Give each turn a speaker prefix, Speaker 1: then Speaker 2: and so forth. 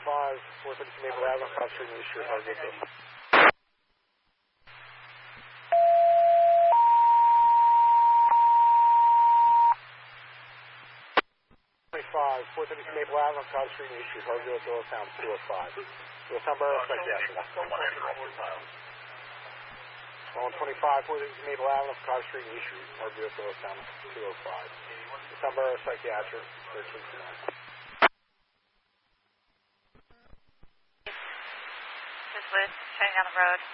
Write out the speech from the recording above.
Speaker 1: 452 Maple Avenue, cross street, East Street, Harvard. 452 Maple Avenue, Cobb Street, East Street, Harvard, Doylestown, 205. Doylestown Borough, psychiatric. 125, 452 Maple Avenue, Cobb Street, East Street, Harvard, Doylestown, 205. Doylestown Borough, psychiatric, 1329.
Speaker 2: Just Liz, turning down the road.